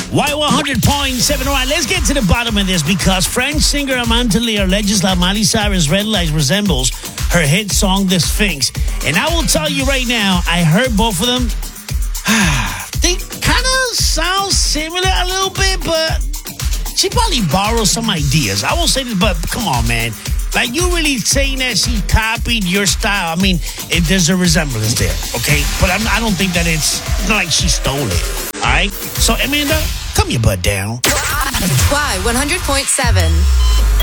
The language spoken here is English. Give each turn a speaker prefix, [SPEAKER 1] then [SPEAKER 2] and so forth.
[SPEAKER 1] Y100.7. All right, let's get to the bottom of this because French singer Amanda Lee alleges that Miley Cyrus' Red Lights resembles her hit song The Sphinx. And I will tell you right now, I heard both of them. They kind of sound similar a little bit, but she probably borrowed some ideas. I will say this, but come on, man. Like, you really saying that she copied your style? I mean, there's a resemblance there, okay? But I don't think that it's not like she stole it, all right? So, Amanda, come your butt down.
[SPEAKER 2] Y100.7.